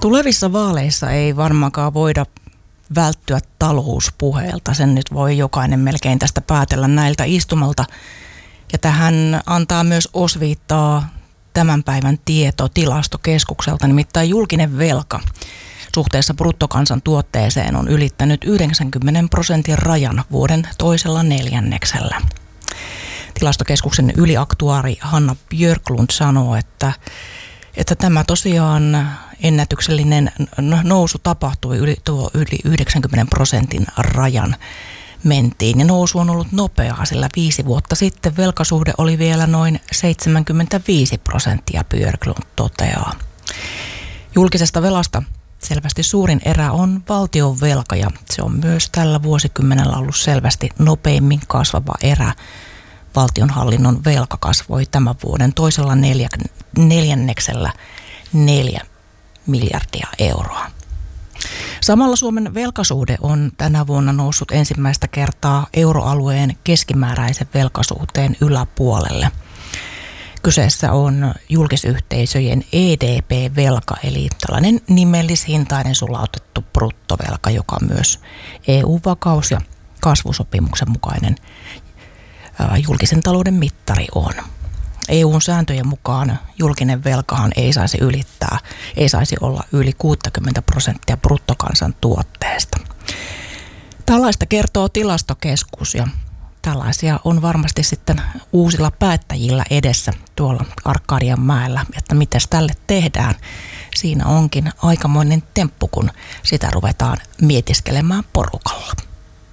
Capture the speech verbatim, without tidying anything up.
Tulevissa vaaleissa ei varmaankaan voida välttyä talouspuheelta. Sen nyt voi jokainen melkein tästä päätellä näiltä istumalta. Ja tähän antaa myös osviittaa tämän päivän tieto Tilastokeskukselta, nimittäin julkinen velka suhteessa bruttokansantuotteeseen on ylittänyt yhdeksänkymmentä prosentin rajan vuoden toisella neljänneksellä. Tilastokeskuksen yliaktuaari Hanna Björklund sanoo, että, että tämä tosiaan ennätyksellinen nousu tapahtui yli, tuo yli yhdeksänkymmentä prosentin rajan mentiin. Ja nousu on ollut nopeaa, sillä viisi vuotta sitten velkasuhde oli vielä noin seitsemänkymmentäviisi prosenttia, Björklund toteaa. Julkisesta velasta selvästi suurin erä on valtion velka ja se on myös tällä vuosikymmenellä ollut selvästi nopeimmin kasvava erä. Valtionhallinnon velka kasvoi tämän vuoden toisella neljä, neljänneksellä neljä miljardia euroa. Samalla Suomen velkasuhde on tänä vuonna noussut ensimmäistä kertaa euroalueen keskimääräisen velkasuhteen yläpuolelle. Kyseessä on julkisyhteisöjen E D P-velka, eli tällainen nimellishintainen sulautettu bruttovelka, joka on myös E U-vakaus- ja kasvusopimuksen mukainen julkisen talouden mittari on. E U:n sääntöjen mukaan julkinen velkahan ei saisi ylittää, ei saisi olla yli kuusikymmentä prosenttia bruttokansantuotteesta. Tällaista kertoo Tilastokeskus ja tällaisia on varmasti sitten uusilla päättäjillä edessä tuolla Arkadianmäellä, että mitäs tälle tehdään. Siinä onkin aikamoinen temppu, kun sitä ruvetaan mietiskelemään porukalla.